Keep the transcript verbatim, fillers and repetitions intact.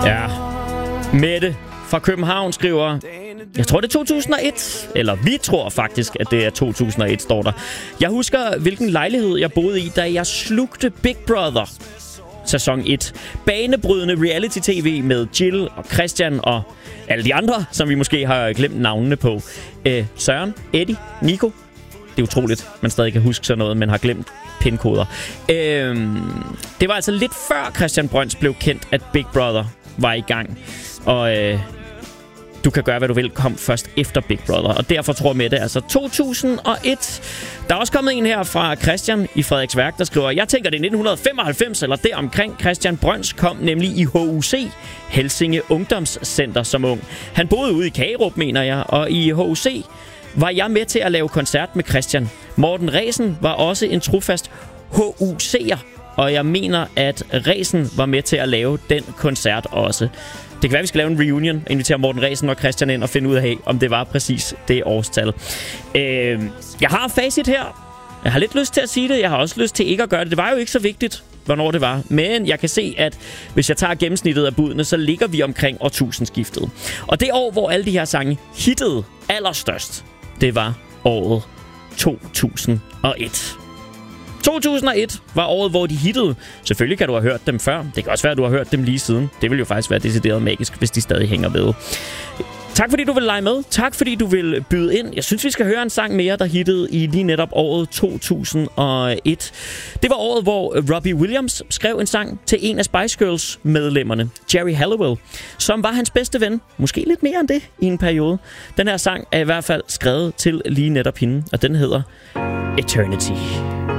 Ja, Mette fra København skriver, jeg tror det er to tusind og et, eller vi tror faktisk, at det er to tusind og et, står der. Jeg husker, hvilken lejlighed jeg boede i, da jeg slugte Big Brother. Sæson et. Banebrydende reality-tv med Jill og Christian og alle de andre, som vi måske har glemt navnene på. Øh, Søren, Eddie, Nico. Det er utroligt, man stadig kan huske sådan noget, men har glemt pindkoder. Øh, det var altså lidt før Christian Brøns blev kendt, at Big Brother var i gang. Og øh, Du kan gøre, hvad du vil, kom først efter Big Brother. Og derfor tror jeg med det, altså to tusind og et. Der er også kommet en her fra Christian i Frederiksværk, der skriver, jeg tænker, det er nitten femoghalvfems eller deromkring. Christian Brøns kom nemlig i H U C, Helsinge Ungdomscenter, som ung. Han boede ude i Kagerup, mener jeg, og i H U C var jeg med til at lave koncert med Christian. Morten Resen var også en trofast H U C'er, og jeg mener, at Resen var med til at lave den koncert også. Det kan være, vi skal lave en reunion, invitere Morten Resen og Christian ind og finde ud af, om det var præcis det årstal. Øh, jeg har facit her. Jeg har lidt lyst til at sige det. Jeg har også lyst til ikke at gøre det. Det var jo ikke så vigtigt, hvornår det var. Men jeg kan se, at hvis jeg tager gennemsnittet af budene, så ligger vi omkring årtusindskiftet. Og det år, hvor alle de her sange hittede allerstørst, det var året to tusind og et. to tusind og et var året, hvor de hittede. Selvfølgelig kan du have hørt dem før. Det kan også være, at du har hørt dem lige siden. Det vil jo faktisk være decideret magisk, hvis de stadig hænger ved. Tak fordi du vil lege med. Tak fordi du vil byde ind. Jeg synes, vi skal høre en sang mere, der hittede i lige netop året to tusind og et. Det var året, hvor Robbie Williams skrev en sang til en af Spice Girls medlemmerne, Jerry Halliwell, som var hans bedste ven. Måske lidt mere end det i en periode. Den her sang er i hvert fald skrevet til lige netop hende, og den hedder Eternity.